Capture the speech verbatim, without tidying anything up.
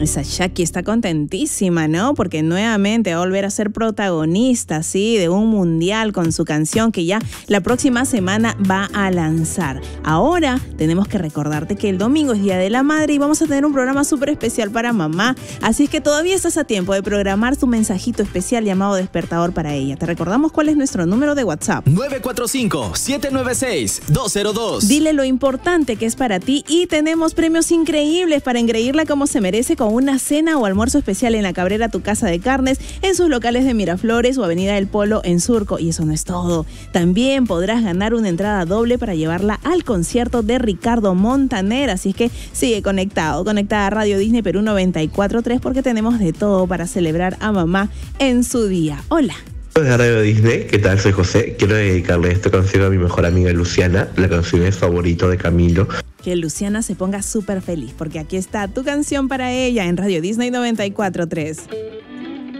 Esa Shaki está contentísima, ¿no? Porque nuevamente va a volver a ser protagonista, ¿sí? De un mundial con su canción que ya la próxima semana va a lanzar. Ahora tenemos que recordarte que el domingo es Día de la Madre y vamos a tener un programa súper especial para mamá. Así es que todavía estás a tiempo de programar tu mensajito especial llamado despertador para ella. Te recordamos cuál es nuestro número de WhatsApp. nueve cuatro cinco, siete nueve seis, dos cero dos. Dile lo importante que es para ti y tenemos premios increíbles para engreírla como se merece con una cena o almuerzo especial en la Cabrera, tu casa de carnes, en sus locales de Miraflores o Avenida del Polo en Surco. Y eso no es todo. También podrás ganar una entrada doble para llevarla al concierto de Ricardo Montaner. Así es que sigue conectado, conectada a Radio Disney Perú noventa y cuatro punto tres porque tenemos de todo para celebrar a mamá en su día. Hola. Hola Radio Disney, ¿qué tal? Soy José. Quiero dedicarle esta canción a mi mejor amiga Luciana. La canción es Favorito de Camilo. Que Luciana se ponga súper feliz porque aquí está tu canción para ella en Radio Disney noventa y cuatro punto tres.